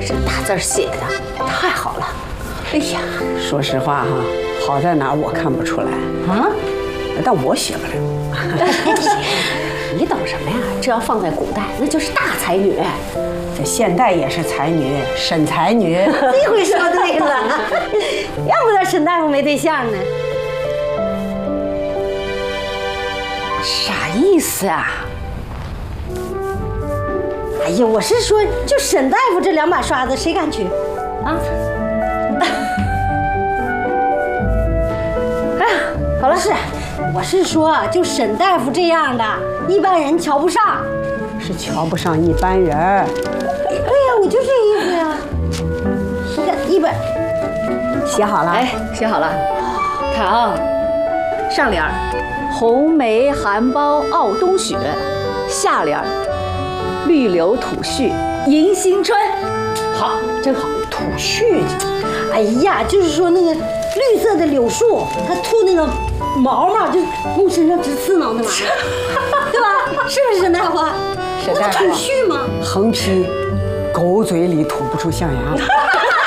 这大字写的太好了。哎呀， 说实话哈，好在哪儿我看不出来啊，但我写不了。 你懂什么呀？这要放在古代，那就是大才女。 这现代也是才女，沈才女。 这回说对了，要不然沈大夫没对象呢。啥意思啊？哎呀，我是说，就沈大夫这2把刷子，谁敢娶？啊？哎呀，好了，我是说，就沈大夫这样的，一般人瞧不上。 是瞧不上一般人。 对呀，我就这意思呀。你看，一般写好了？ 哎，写好了。看啊，上联红梅含苞傲冬雪，下联绿柳吐絮迎新春。好，真好。 吐絮。 哎呀，就是说那个绿色的柳树，它吐那个毛嘛，就从身上直刺挠那玩意儿，对吧？是不是沈大夫？ 沈大夫吐絮吗？ 横批：狗嘴里吐不出象牙。